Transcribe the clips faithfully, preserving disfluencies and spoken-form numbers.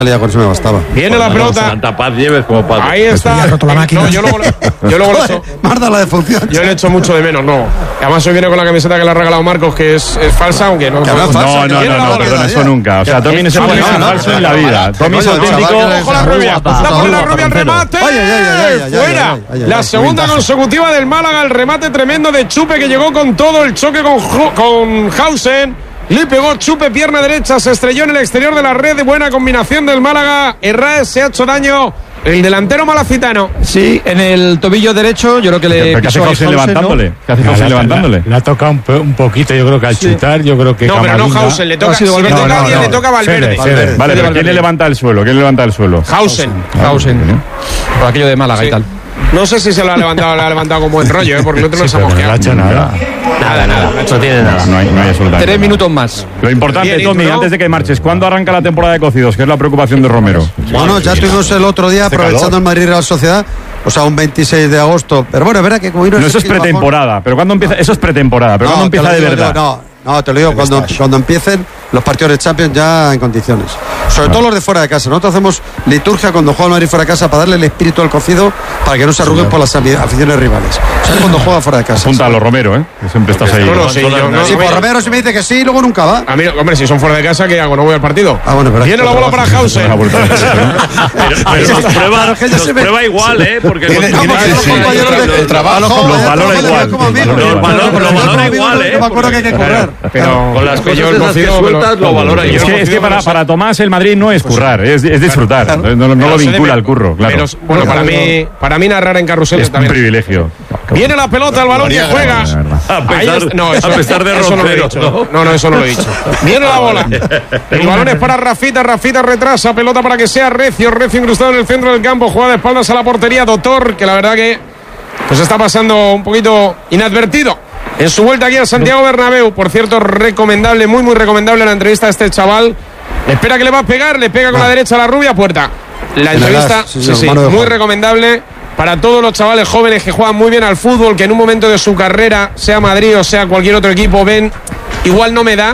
Con eso me bastaba. Viene la pelota. Tanta paz lleves como padre. Ahí está. roto la máquina. No, yo luego, yo luego lo echo. Marta la defunción. Yo le echo mucho de menos, no. Además hoy viene con la camiseta que le ha regalado Marcos, que es, es falsa, aunque no. Que no es falsa, No, no, no, no, perdón, eso nunca. O sea, Tommy no se puede ser falso en la vida. Tommy es auténtico. Ojo la rubia. Está por la rubia el remate. Ay, ay, ay, ay, ay, Fuera. ay, ay, ay, La ay, segunda ventaja. consecutiva del Málaga, el remate tremendo de Chupe que llegó con todo el choque con, con Hausen. Le pegó Chupe, pierna derecha, se estrelló en el exterior de la red. De buena combinación del Málaga. Herrera se ha hecho daño. El delantero malacitano. Sí, en el tobillo derecho, yo creo que le. ¿Pero qué hace pisó ahí Hausen Hausen, levantándole? ¿no? ¿Qué hace Hausen levantándole? Le ha tocado un, po- un poquito, yo creo que al Sí. chutar, yo creo que No, pero no Camavinga- Hausen, le toca, Ha sido si le Valverde. toca a No, alguien, no, le no. toca a Valverde. Fede, Fede. Vale, pero Valverde. ¿quién le levanta el suelo? ¿Quién le levanta el suelo? Hausen. Hausen. Por aquello de Málaga Sí. y tal. No sé si se lo ha levantado, lo ha levantado con buen rollo, ¿eh? Porque el otro no Sí, se ha pero no le mosqueado. ha hecho nada. Nada, nada. No tiene nada. No hay, no hay absolutamente Tres nada. minutos más. Lo importante, Bien, Tommy, ¿no? antes de que marches, ¿cuándo arranca la temporada de Cocidos? Que es la preocupación de Romero. Bueno, ya tuvimos el otro día, aprovechando el Madrid Real Sociedad, o sea, un veintiséis de agosto. Pero bueno, es verdad que como No, eso es pretemporada. Pero ¿cuándo empieza? Eso es pretemporada. Pero ¿cuándo empieza de verdad? No, no, te lo digo, cuando, cuando empiecen los partidos de Champions ya en condiciones. Sobre todo los de fuera de casa. Nosotros hacemos liturgia cuando juega el Madrid fuera de casa para darle el espíritu al cocido para que no se arruguen por las aficiones rivales. Eso es cuando juega fuera de casa. Apunta a los Romero, ¿eh? Que siempre estás ahí. No lo sé, yo no. Sí, por Romero si me dice que sí, luego nunca va. A mí, hombre, si son fuera de casa, ¿qué hago? ¿No voy al partido? Ah, bueno, pero Viene la bola para Hausen. Una vuelta de eso, ¿no? Pero, pero nos prueba, que ya nos se ve- prueba igual, ¿eh? Porque Tiene- con- tiene con- que con- ser. con- Compañeros de- el trabajo, los los compañeros valora de- igual. como amigos. Lo valora- lo valora igual, ¿eh? Yo me acuerdo que hay que correr. Pero con las que yo cosas el esas que cocido me lo- sueltas lo valora. Es Yo que, el es que cocido para, me lo- para Tomás el Madrid no es currar, es, es disfrutar. claro. No, no- no lo Pero se vincula debe- al curro, claro. Pero, bueno, para mí, para mí narrar en carrusel Es un también. privilegio. Viene la pelota, el balón que juega. A Ahí pesar, es- no, eso, a pesar de eso no lo he Roncero, dicho. ¿no? No, no, eso no lo he dicho. Viene la bola. El balón es para Rafita. Rafita retrasa. Pelota para que sea Recio. Recio incrustado en el centro del campo. Juega de espaldas a la portería. Doctor, que la verdad que pues está pasando un poquito inadvertido en su vuelta aquí a Santiago Bernabéu. Por cierto, recomendable, muy, muy recomendable la entrevista a este chaval. Le espera que le va a pegar. Le pega con la derecha a la rubia. Puerta. La entrevista, Sí, sí, sí, sí, mano de muy Juan. recomendable para todos los chavales jóvenes que juegan muy bien al fútbol, que en un momento de su carrera, sea Madrid o sea cualquier otro equipo, ven, igual no me da.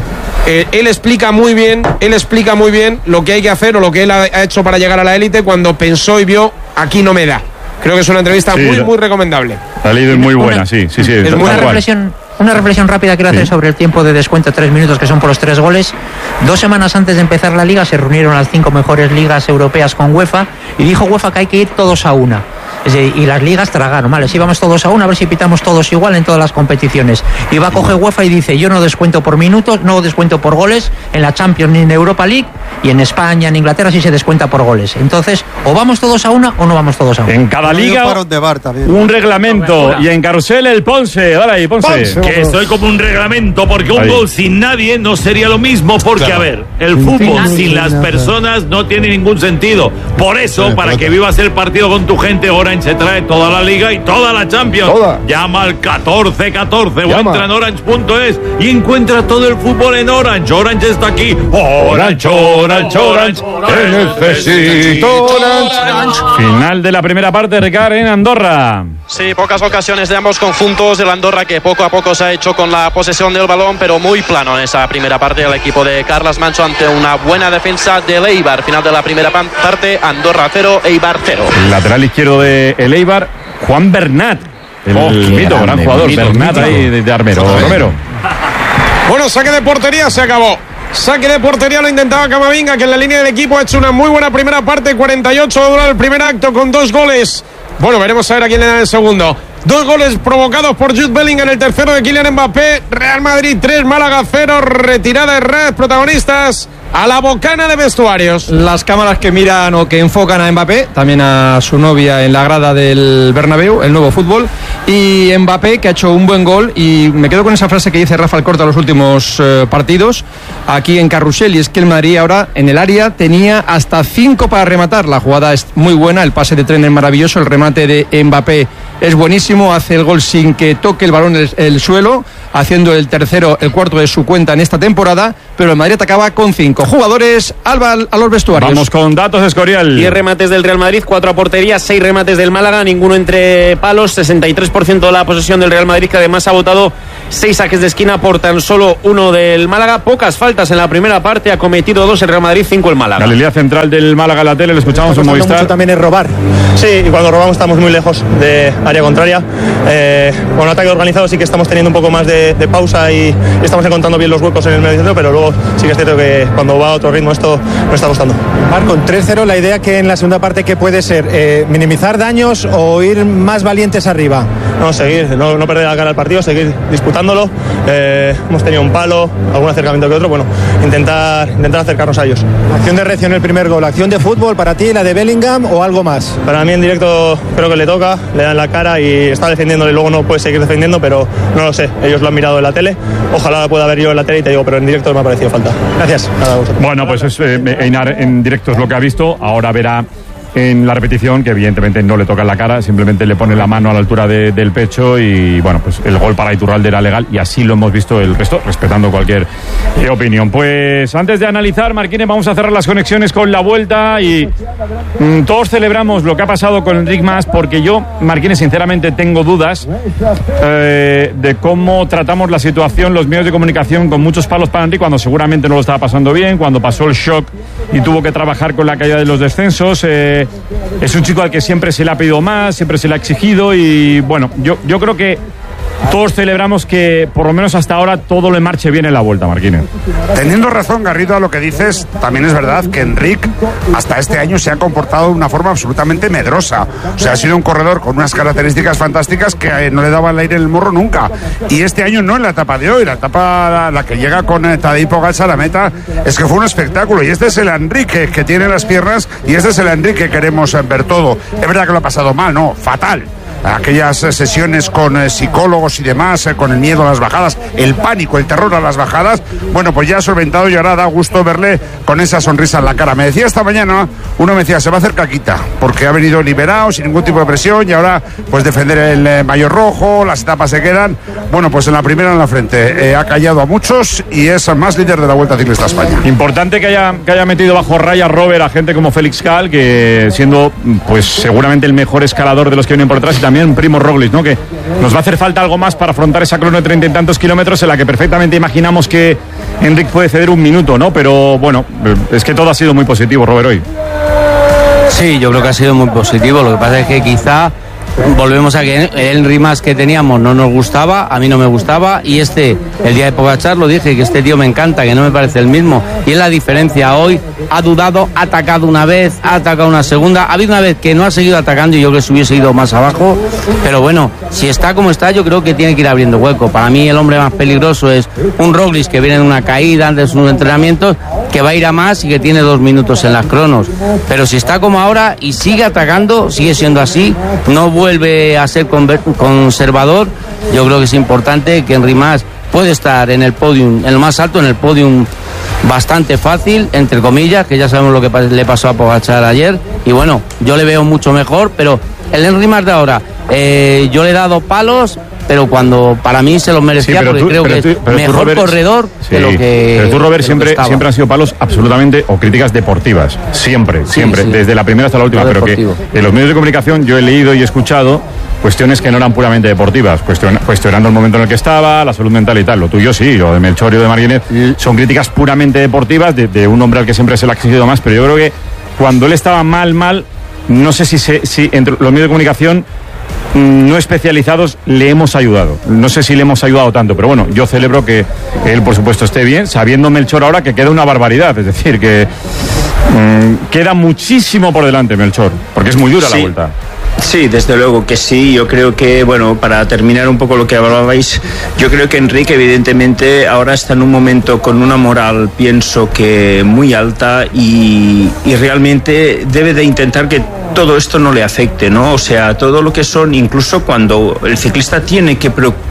Eh, él explica muy bien, él explica muy bien lo que hay que hacer o lo que él ha, ha hecho para llegar a la élite cuando pensó y vio, aquí no me da. Creo que es una entrevista Sí, muy, la- muy recomendable. La ley es muy buena, Una- sí, sí, sí. es tal muy Una cual. reflexión, una reflexión rápida quiero hacer Sí. sobre el tiempo de descuento, tres minutos, que son por los tres goles. Dos semanas antes de empezar la liga se reunieron las cinco mejores ligas europeas con UEFA y dijo UEFA que hay que ir todos a una. Es decir, y las ligas tragaron, vale, si vamos todos a una, a ver si pitamos todos igual en todas las competiciones. Y va a coger UEFA y dice, yo no descuento por minutos, no descuento por goles en la Champions ni en Europa League, y en España, en Inglaterra sí se descuenta por goles. Entonces, o vamos todos a una o no vamos todos a una. En cada liga Para de bar también. un reglamento y en carrusel el Ponce. Dale ahí, Ponce. Que estoy como un reglamento, porque un Ahí. gol sin nadie no sería lo mismo, porque a ver, el fútbol sin las personas no tiene ningún sentido. Por eso, para que vivas el partido con tu gente, Orange se trae toda la liga y toda la Champions. Toda. Llama al catorce catorce o Llama. entra en orange punto es y encuentra todo el fútbol en Orange. Orange está aquí. Orange, Orange, Orange. Te necesito, Orange. Final de la primera parte, Ricard, en Andorra. Sí, pocas ocasiones de ambos conjuntos. El Andorra que poco a poco se ha hecho con la posesión del balón, pero muy plano en esa primera parte. El equipo de Carles Manso ante una buena defensa del Eibar. Final de la primera pan- parte, Andorra cero, Eibar cero. El lateral izquierdo de el Eibar, Juan Bernat. El Oh, qué mito, gran grande, jugador. mito, Bernat mítico. ahí de, de Armero. Romero. Bueno, saque de portería, se acabó. Saque de portería lo intentaba Camavinga, que en la línea del equipo ha hecho una muy buena primera parte. cuarenta y ocho va a durar el primer acto con dos goles. Bueno, veremos a ver a quién le dan el segundo. Dos goles provocados por Jude Bellingham, el tercero de Kylian Mbappé. Real Madrid tres, Málaga cero. Retirada de Red, protagonistas a la bocana de vestuarios. Las cámaras que miran o que enfocan a Mbappé, también a su novia en la grada del Bernabéu, el nuevo fútbol, y Mbappé que ha hecho un buen gol, y me quedo con esa frase que dice Rafa Alcorta en los últimos eh, partidos aquí en Carrusel, y es que el Madrid ahora en el área tenía hasta cinco para rematar. La jugada es muy buena, el pase de tren es maravilloso, el remate de Mbappé es buenísimo, hace el gol sin que toque el balón el, el suelo, haciendo el tercero, el cuarto de su cuenta en esta temporada. pero el Madrid atacaba con cinco jugadores. Alba, a los vestuarios. Vamos con datos, Escorial. diez remates del Real Madrid, cuatro a portería, seis remates del Málaga, ninguno entre palos, sesenta y tres por ciento de la posesión del Real Madrid, que además ha votado seis saques de esquina por tan solo uno del Málaga. Pocas faltas en la primera parte, ha cometido dos el Real Madrid, cinco el Málaga. La línea central del Málaga en la tele, le escuchamos en Movistar. Mucho también es robar. Sí, y cuando robamos estamos muy lejos de área contraria. Eh, con un ataque organizado sí que estamos teniendo un poco más de, de pausa y estamos encontrando bien los huecos en el medio centro, pero luego sí que es cierto que cuando va a otro ritmo esto nos está costando. Marco, en tres cero la idea que en la segunda parte que puede ser eh, minimizar daños o ir más valientes arriba. No, seguir, no, no perder la cara al partido, seguir disputándolo. Eh, hemos tenido un palo, algún acercamiento que otro, bueno, intentar, intentar acercarnos a ellos. Acción de reacción el primer gol, acción de fútbol para ti, la de Bellingham o algo más. Para mí en directo creo que le toca, le dan la cara y está defendiéndole, luego no puede seguir defendiendo, pero no lo sé, ellos lo han mirado en la tele, ojalá la pueda ver yo en la tele y te digo, pero en directo me ha parecido falta. Gracias. Bueno, pues es, eh, Einar en directo es lo que ha visto, ahora verá en la repetición que evidentemente no le toca en la cara, simplemente le pone la mano a la altura de, del pecho y bueno, pues el gol para Iturralde era legal y así lo hemos visto el resto, respetando cualquier eh, opinión. Pues antes de analizar, Marquínez, vamos a cerrar las conexiones con la vuelta y mmm, todos celebramos lo que ha pasado con Enric Mas, porque yo, Marquínez, sinceramente tengo dudas eh, de cómo tratamos la situación los medios de comunicación con muchos palos para Enric cuando seguramente no lo estaba pasando bien, cuando pasó el shock y tuvo que trabajar con la caída de los descensos. eh, Es un chico al que siempre se le ha pedido más, siempre se le ha exigido y bueno, yo, yo creo que todos celebramos que por lo menos hasta ahora todo le marche bien en la vuelta, Marquínez. Teniendo razón, Garrido, a lo que dices, también es verdad que Enric hasta este año se ha comportado de una forma absolutamente medrosa. O sea, ha sido un corredor con unas características fantásticas que no le daba el aire en el morro nunca. Y este año no en la etapa de hoy, la etapa la, la que llega con Tadej Pogačar a la meta, es que fue un espectáculo. Y este es el Enrique que tiene las piernas y este es el Enrique que queremos ver todo. Es verdad que lo ha pasado mal, no, fatal. Aquellas sesiones con eh, psicólogos y demás, eh, con el miedo a las bajadas, el pánico, el terror a las bajadas, bueno, pues ya ha solventado y ahora da gusto verle con esa sonrisa en la cara. Me decía esta mañana, uno me decía, se va a hacer caquita, porque ha venido liberado, sin ningún tipo de presión, y ahora pues defender el eh, maillot rojo, las etapas se quedan. Bueno, pues en la primera en la frente, eh, ha callado a muchos y es más líder de la Vuelta Ciclista a España. Importante que haya, que haya metido bajo raya Robert a gente como Félix Cal, que siendo pues seguramente el mejor escalador de los que vienen por detrás, y también Primo Roglic, ¿no? Que nos va a hacer falta algo más para afrontar esa crono de treinta y tantos kilómetros en la que perfectamente imaginamos que Enric puede ceder un minuto, ¿no? Pero bueno, es que todo ha sido muy positivo, Robert, hoy. Sí, yo creo que ha sido muy positivo. Lo que pasa es que quizá volvemos a que el Rimas que teníamos no nos gustaba, a mí no me gustaba, y este, el día de Pogačar lo dije, que este tío me encanta, que no me parece el mismo, y es la diferencia. Hoy ha dudado, ha atacado una vez, ha atacado una segunda, ha habido una vez que no ha seguido atacando y yo creo que se hubiese ido más abajo, pero bueno, si está como está, yo creo que tiene que ir abriendo hueco. Para mí el hombre más peligroso es un Roglic que viene de una caída antes de sus entrenamientos, que va a ir a más y que tiene dos minutos en las cronos, pero si está como ahora y sigue atacando, sigue siendo así, no vuelve a ser conservador, yo creo que es importante que Enric Mas puede estar en el podium, en lo más alto, en el podium bastante fácil, entre comillas, que ya sabemos lo que le pasó a Pogačar ayer, y bueno, yo le veo mucho mejor, pero el Enric Mas de ahora, eh, yo le he dado palos, pero cuando para mí se los merecía, sí, porque tú, creo que tú, es mejor Robert, corredor sí, que lo que pero tú, Robert, siempre, siempre han sido palos absolutamente, o críticas deportivas, siempre, sí, siempre, sí. Desde la primera hasta la última, pero que en los medios de comunicación yo he leído y he escuchado cuestiones que no eran puramente deportivas, cuestion, cuestionando el momento en el que estaba, la salud mental y tal. Lo tuyo sí, lo de Melchor y de Marquínez son críticas puramente deportivas de, de un hombre al que siempre se le ha exigido más, pero yo creo que cuando él estaba mal, mal, no sé si, se, si entre los medios de comunicación no especializados le hemos ayudado. No sé si le hemos ayudado tanto, pero bueno, yo celebro que él, por supuesto, esté bien, sabiendo Melchor ahora que queda una barbaridad, es decir, que mmm, queda muchísimo por delante Melchor, porque es muy dura sí. la vuelta. Sí, desde luego que sí. Yo creo que, bueno, para terminar un poco lo que hablabais, yo creo que Enrique evidentemente ahora está en un momento con una moral, pienso que muy alta, y, y realmente debe de intentar que todo esto no le afecte, ¿no? O sea, todo lo que son, incluso cuando el ciclista tiene que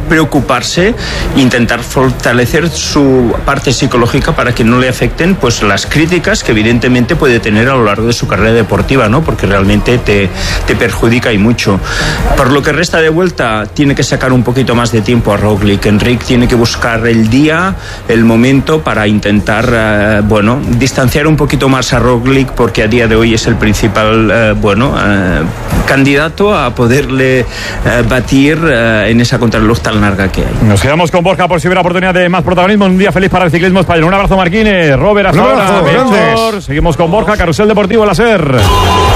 preocuparse, intentar fortalecer su parte psicológica para que no le afecten pues las críticas que evidentemente puede tener a lo largo de su carrera deportiva, ¿no? Porque realmente te, te perjudica y mucho. Por lo que resta de vuelta, tiene que sacar un poquito más de tiempo a Roglic. Enric tiene que buscar el día, el momento para intentar, eh, bueno, distanciar un poquito más a Roglic, porque a día de hoy es el principal, eh, bueno, eh, candidato a poderle eh, batir eh, en esa contrarreloj tan larga que hay. Nos quedamos con Borja por si hubiera oportunidad de más protagonismo. Un día feliz para el ciclismo español. Un abrazo, Marquines. Robert, hasta ahora. Seguimos con Borja, Carrusel Deportivo, la SER.